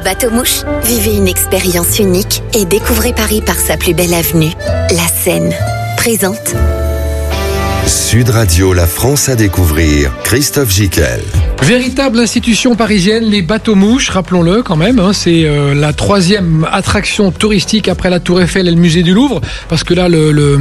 bateaux-mouches, vivez une expérience unique et découvrez Paris par sa plus belle avenue, la Seine. Présente. Sud Radio, la France à découvrir, Christophe Gicquel. Véritable institution parisienne, les bateaux-mouches, rappelons-le quand même, c'est la troisième attraction touristique après la Tour Eiffel et le musée du Louvre, parce que là le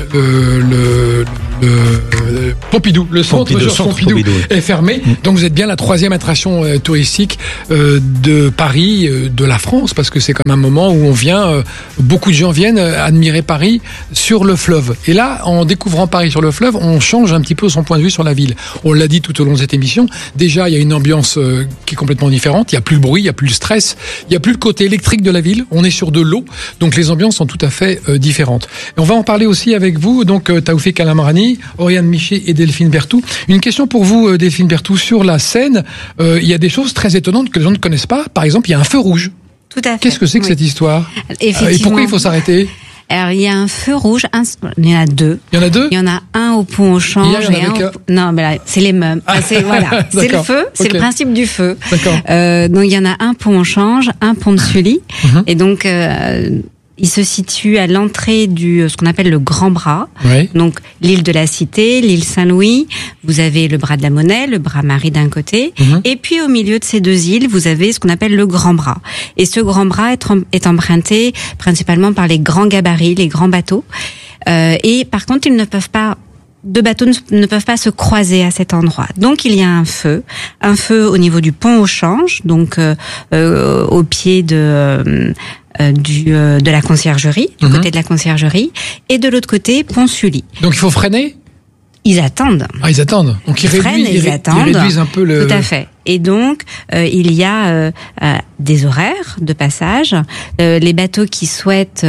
Pompidou, le centre Pompidou est fermé, donc vous êtes bien la troisième attraction touristique de Paris, de la France, parce que c'est comme un moment où on vient, beaucoup de gens viennent admirer Paris sur le fleuve. Et là, en découvrant Paris sur le fleuve, on change un petit peu son point de vue sur la ville. On l'a dit tout au long de cette émission. Déjà, il y a une ambiance qui est complètement différente. Il n'y a plus le bruit, il n'y a plus le stress, il n'y a plus le côté électrique de la ville. On est sur de l'eau, donc les ambiances sont tout à fait différentes. Et on va en parler aussi avec vous, donc Taoufik Alamrani, Oriane Miché et Delphine Berthou. Une question pour vous, Delphine Berthou, sur la Seine. Il y a des choses très étonnantes que les gens ne connaissent pas. Par exemple, il y a un feu rouge. Tout à fait. Qu'est-ce que c'est que cette histoire ? Et pourquoi il faut s'arrêter ? Alors, il y a un feu rouge, il y en a deux. Il y en a deux ? Il y en a un au pont au change Non, mais là, c'est les mêmes. C'est c'est le feu, c'est le principe du feu. D'accord. Donc, il y en a un pont au change, un pont de Sully. Et donc, il se situe à l'entrée ce qu'on appelle le Grand Bras. Oui. Donc, l'île de la Cité, l'île Saint-Louis. Vous avez le Bras de la Monnaie, le Bras Marie d'un côté. Et puis, au milieu de ces deux îles, vous avez ce qu'on appelle le Grand Bras. Et ce Grand Bras est emprunté principalement par les grands gabarits, les grands bateaux. Et par contre, deux bateaux ne peuvent pas se croiser à cet endroit. Donc, il y a un feu au niveau du pont au change, donc au pied de la conciergerie, du côté de la conciergerie, et de l'autre côté, pont Sully. Donc il faut freiner ? Ils attendent. Ah, ils attendent. Donc ils réduisent un peu le... Tout à fait. Et donc, il y a des horaires de passage. Les bateaux qui souhaitent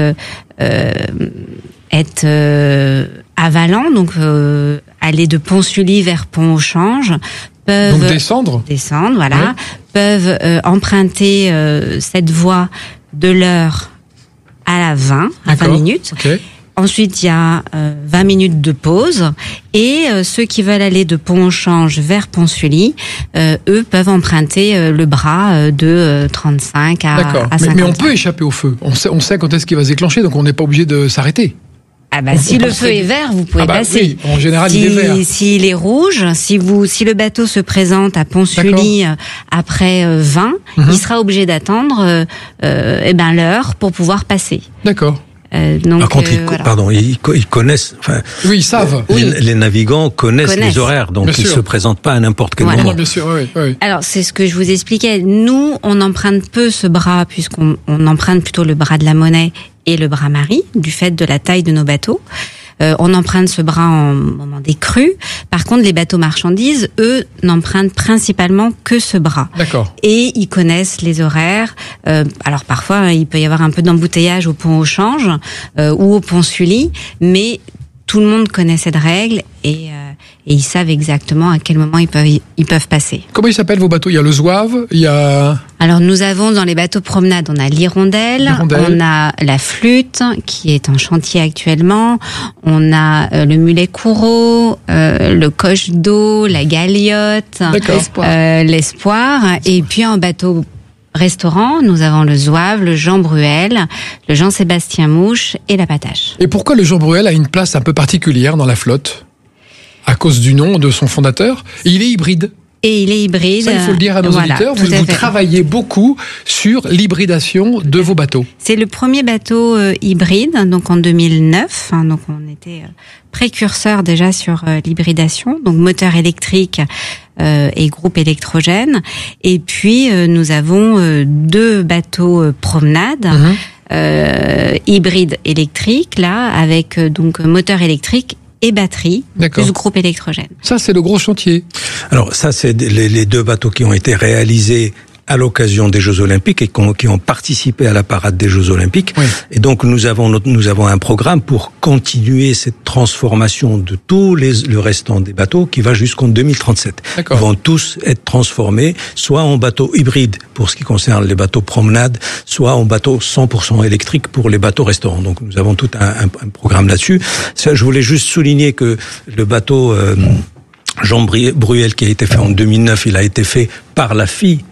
être avalants, donc aller de Pont-Sully vers Pont-au-Change, peuvent... Donc descendre, voilà. Ouais. Peuvent emprunter cette voie de l'heure à la 20 minutes. Okay. Ensuite, il y a 20 minutes de pause. Et ceux qui veulent aller de Pont-au-Change vers Pont-Sully, eux peuvent emprunter le bras de 35 à 50. Mais on peut échapper au feu. On sait quand est-ce qu'il va se déclencher, donc on n'est pas obligé de s'arrêter. Ah bah, si le feu est vert, vous pouvez passer. Oui, en général, il est vert. S'il est rouge, si le bateau se présente à Pont-Sully après 20, il sera obligé d'attendre l'heure pour pouvoir passer. D'accord. Donc, par contre, ils connaissent. Enfin, oui, ils savent. Les navigants connaissent les horaires, donc ils se présentent pas à n'importe quel moment. Bien sûr, oui. Alors, c'est ce que je vous expliquais. Nous, on emprunte peu ce bras, puisqu'on emprunte plutôt le Bras de la Monnaie et le Bras Marie, du fait de la taille de nos bateaux. On emprunte ce bras en moment des crues. Par contre, les bateaux marchandises, eux, n'empruntent principalement que ce bras. D'accord. Et ils connaissent les horaires. Alors parfois, il peut y avoir un peu d'embouteillage au pont au change ou au pont Sully, mais tout le monde connaît cette règle et ils savent exactement à quel moment ils peuvent passer. Comment ils s'appellent vos bateaux ? Il y a le Zouave, il y a... Alors nous avons dans les bateaux promenades, on a l'Hirondelle, on a la Flûte qui est en chantier actuellement, on a le Mulet Courreau, le Coche d'eau, la Galiote, l'Espoir, et puis en bateau restaurant, nous avons le Zouave, le Jean Bruel, le Jean-Sébastien Mouche et la Patache. Et pourquoi le Jean Bruel a une place un peu particulière dans la flotte ? À cause du nom de son fondateur. Et il est hybride. Et il est hybride. Ça, il faut le dire à nos auditeurs. Vous travaillez beaucoup sur l'hybridation de vos bateaux. C'est le premier bateau hybride, donc en 2009. Donc on était précurseur déjà sur l'hybridation, donc moteur électrique et groupe électrogène. Et puis nous avons deux bateaux promenade. Hybride électrique, là, avec donc moteur électrique et batterie, plus groupe électrogène. Ça, c'est le gros chantier. Alors, ça, c'est les deux bateaux qui ont été réalisés à l'occasion des Jeux Olympiques et qui ont participé à la parade des Jeux Olympiques. Oui. Et donc, nous avons un programme pour continuer cette transformation de tout le restant des bateaux qui va jusqu'en 2037. D'accord. Ils vont tous être transformés, soit en bateaux hybrides pour ce qui concerne les bateaux promenades, soit en bateaux 100% électriques pour les bateaux restaurants. Donc, nous avons tout un programme là-dessus. Ça, je voulais juste souligner que le bateau Jean Bruel qui a été fait en 2009, il a été fait par la fille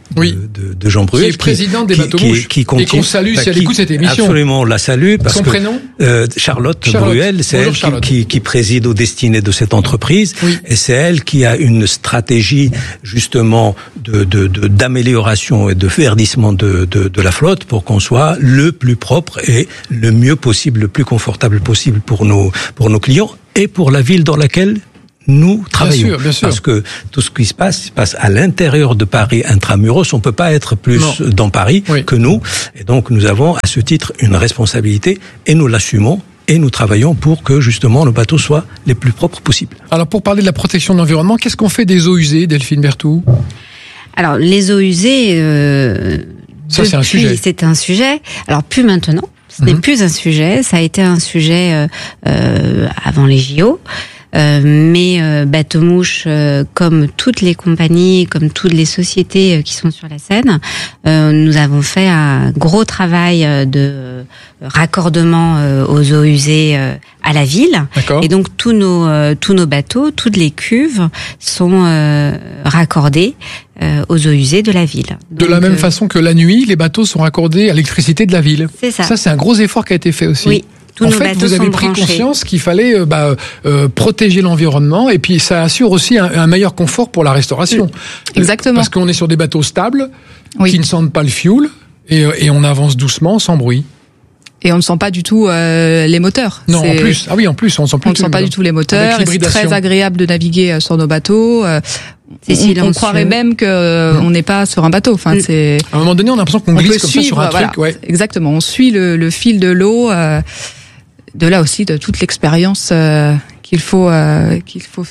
de Jean Bruel, qui est président des bateaux-mouches, et qu'on salue si elle écoute cette émission. Absolument, on la salue. Parce Son prénom Charlotte Bruel, c'est elle qui préside aux destinées de cette entreprise, et c'est elle qui a une stratégie justement d'amélioration et de verdissement de la flotte pour qu'on soit le plus propre et le mieux possible, le plus confortable possible pour nos clients et pour la ville dans laquelle nous travaillons. Bien sûr. Parce que tout ce qui se passe à l'intérieur de Paris intramuros. On peut pas être plus dans Paris que nous. Et donc, nous avons à ce titre une responsabilité et nous l'assumons. Et nous travaillons pour que, justement, nos bateaux soient les plus propres possibles. Alors, pour parler de la protection de l'environnement, qu'est-ce qu'on fait des eaux usées, Delphine Berthoud ? Alors, les eaux usées, ça, c'est un sujet. C'est un sujet. Alors, plus maintenant. Ce n'est plus un sujet. Ça a été un sujet avant les JO. Mais Bateaux-Mouches, comme toutes les compagnies, comme toutes les sociétés qui sont sur la Seine, nous avons fait un gros travail de raccordement aux eaux usées à la ville. D'accord. Et donc tous nos bateaux, toutes les cuves sont raccordées aux eaux usées de la ville. De la même façon que la nuit, les bateaux sont raccordés à l'électricité de la ville. C'est ça. Ça, c'est un gros effort qui a été fait aussi. Oui. En fait, vous avez pris conscience qu'il fallait protéger l'environnement, et puis ça assure aussi un meilleur confort pour la restauration. Exactement. Parce qu'on est sur des bateaux stables, qui ne sentent pas le fioul, et on avance doucement, sans bruit. Et on ne sent pas du tout les moteurs. Non, en plus. Ah oui, en plus, on sent plus. On ne sent pas du tout les moteurs. C'est très agréable de naviguer sur nos bateaux. On croirait même que on n'est pas sur un bateau. Enfin, c'est. À un moment donné, on a l'impression qu'on glisse comme ça sur un truc. Ouais. Exactement. On suit le fil de l'eau. De là aussi, de toute l'expérience qu'il faut le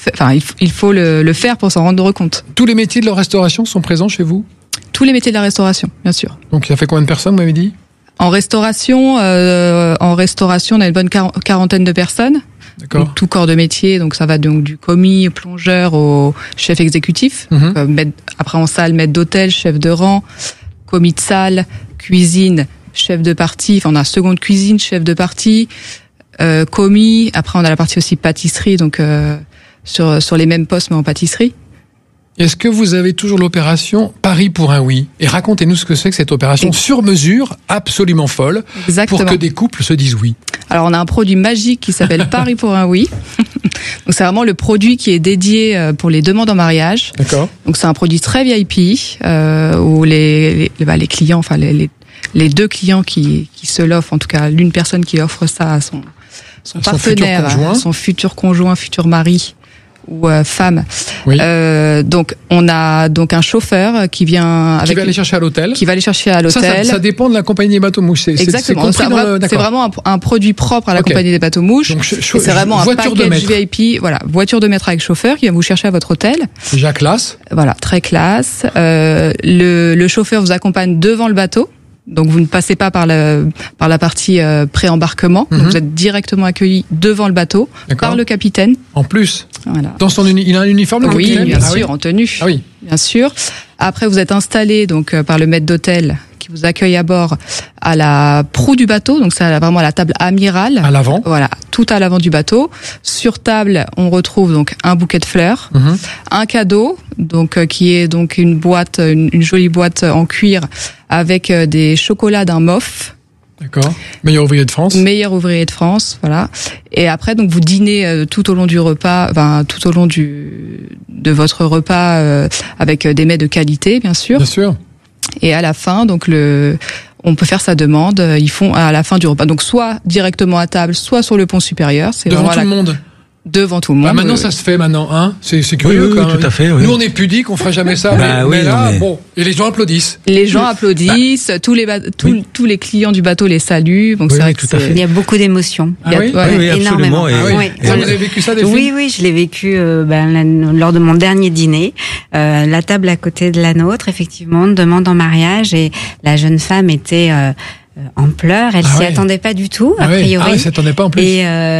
faire pour s'en rendre compte. Tous les métiers de la restauration sont présents chez vous ? Tous les métiers de la restauration, bien sûr. Donc, ça fait combien de personnes, vous m'avez dit ? En restauration, on a une bonne quarantaine de personnes. D'accord. Donc, tout corps de métier, donc ça va donc du commis, plongeur au chef exécutif. Donc, après en salle, maître d'hôtel, chef de rang, commis de salle, cuisine, chef de partie. Enfin, on a seconde cuisine, chef de partie. Commis, après on a la partie aussi pâtisserie, donc sur les mêmes postes mais en pâtisserie. Est-ce que vous avez toujours l'opération Paris pour un oui ? Et racontez-nous ce que c'est que cette opération sur mesure, absolument folle, pour que des couples se disent oui. Alors on a un produit magique qui s'appelle Paris pour un oui. Donc c'est vraiment le produit qui est dédié pour les demandes en mariage. D'accord. Donc c'est un produit très VIP où les clients, enfin les deux clients qui se l'offrent, en tout cas l'une personne qui offre ça à son partenaire, son futur conjoint, futur mari ou femme. Oui. Donc on a donc un chauffeur qui vient qui va aller chercher à l'hôtel. Ça dépend de la compagnie des Bateaux-Mouches. Exactement. C'est vraiment un produit propre à la compagnie des Bateaux-Mouches. Donc, c'est vraiment un package VIP. Voilà, voiture de maître avec chauffeur qui vient vous chercher à votre hôtel. Déjà classe. Voilà, très classe. Le chauffeur vous accompagne devant le bateau. Donc vous ne passez pas par la partie pré-embarquement. Donc vous êtes directement accueilli devant le bateau par le capitaine. En plus. Voilà. Il a un uniforme le capitaine ? Oui, bien sûr, en tenue. Ah oui. Bien sûr. Après vous êtes installé donc par le maître d'hôtel qui vous accueille à bord à la proue du bateau. Donc c'est vraiment à la table amirale. À l'avant. Voilà, tout à l'avant du bateau. Sur table, on retrouve donc un bouquet de fleurs, un cadeau donc qui est donc une boîte, une jolie boîte en cuir avec des chocolats d'un MOF. D'accord. Meilleur ouvrier de France. Meilleur ouvrier de France, voilà. Et après, donc, vous dînez tout au long du repas, enfin, tout au long de votre repas avec des mets de qualité, bien sûr. Bien sûr. Et à la fin, donc, on peut faire sa demande. Ils font à la fin du repas. Donc, soit directement à table, soit sur le pont supérieur. C'est devant tout le monde. Devant tout le monde. Maintenant, ça se fait maintenant, hein. C'est curieux, quand même. Tout à fait, oui. Nous, on est pudiques, on ferait jamais ça. Mais là, bon. Et les gens applaudissent. Les gens applaudissent. Tous les clients du bateau les saluent. Donc, c'est vrai que il y a beaucoup d'émotions. Énormément. Vous avez vécu ça, Delphine ? Oui, je l'ai vécu, lors de mon dernier dîner. La table à côté de la nôtre, effectivement, demande en mariage et la jeune femme était, en pleurs, elle s'y attendait pas du tout, a priori. Elle s'attendait pas en plus.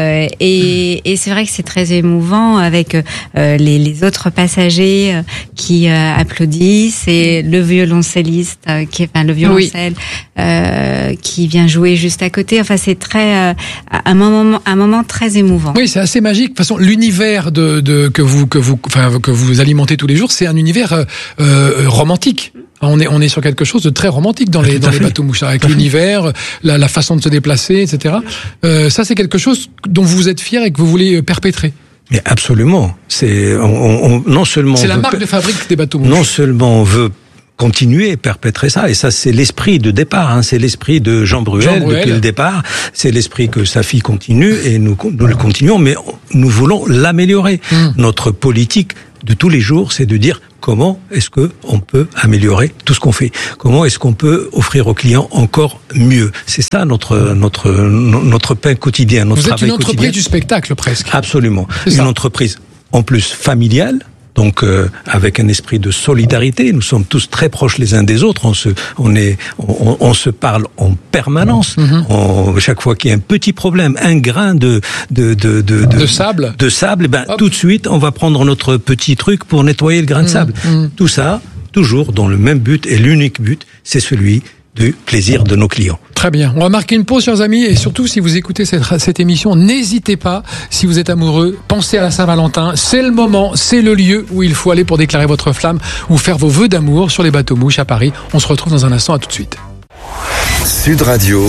Et c'est vrai que c'est très émouvant avec les autres passagers qui applaudissent et le violoncelliste le violoncelle qui vient jouer juste à côté. Enfin, c'est très un moment très émouvant. Oui, c'est assez magique. De toute façon, l'univers que vous alimentez tous les jours, c'est un univers romantique. On est sur quelque chose de très romantique dans les bateaux-mouches, avec l'univers, la façon de se déplacer, etc. Ça, c'est quelque chose dont vous êtes fier et que vous voulez perpétrer. Mais absolument. Non seulement. C'est la marque de fabrique des bateaux-mouches. Non seulement on veut continuer, perpétrer ça. Et ça, c'est l'esprit de départ. C'est l'esprit de Jean Bruel depuis le départ. C'est l'esprit que Safi continue et nous le continuons, mais nous voulons l'améliorer. Notre politique de tous les jours, c'est de dire comment est-ce que on peut améliorer tout ce qu'on fait. Comment est-ce qu'on peut offrir aux clients encore mieux. C'est ça notre pain quotidien, notre travail quotidien. Vous êtes une entreprise du spectacle, presque. Absolument. Une entreprise, en plus, familiale. Donc avec un esprit de solidarité, nous sommes tous très proches les uns des autres. On se parle en permanence. Chaque fois qu'il y a un petit problème, un grain de sable, tout de suite, on va prendre notre petit truc pour nettoyer le grain de sable. Tout ça, toujours dans le même but, et l'unique but, c'est celui du plaisir de nos clients. Très bien. On va marquer une pause, chers amis, et surtout, si vous écoutez cette émission, n'hésitez pas, si vous êtes amoureux, pensez à la Saint-Valentin. C'est le moment, c'est le lieu où il faut aller pour déclarer votre flamme ou faire vos vœux d'amour sur les bateaux-mouches à Paris. On se retrouve dans un instant, à tout de suite. Sud Radio.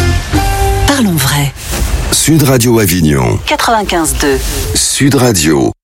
Parlons vrai. Sud Radio Avignon. 95.2. Sud Radio.